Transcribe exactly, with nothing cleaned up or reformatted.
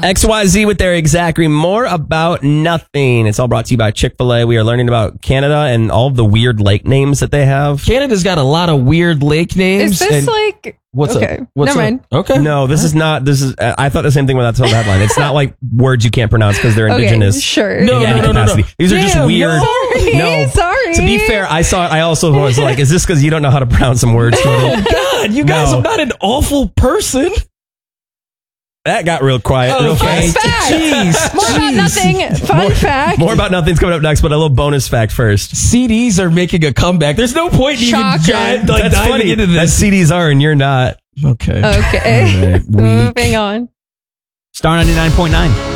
X Y Z with Eric Zachary. More about nothing. It's all brought to you by Chick-fil-A. We are learning about Canada and all the weird lake names that they have. Canada's got a lot of weird lake names. Is this and like... What's okay. up? What's Never up? mind. Okay. No, this is not. This is. Uh, I thought the same thing when I saw the headline. It's not like words you can't pronounce because they're indigenous. Okay, sure. No, in no, any no, no, capacity. no. These are just Damn, weird. Sorry. No, Sorry. To be fair, I saw. I also was like, "Is this because you don't know how to pronounce some words?" Oh God, you guys! No. I'm not an awful person. That got real quiet. Real Okay. fast. Fact. Jeez. More about Jeez. nothing. Fun More- fact. More about nothing's coming up next, but a little bonus fact first. C Ds are making a comeback. There's no point in even Shocker. giant, like, That's diving funny. into That this. C Ds are and you're not. Okay. Okay. All right, weak. Moving on. Star ninety-nine point nine.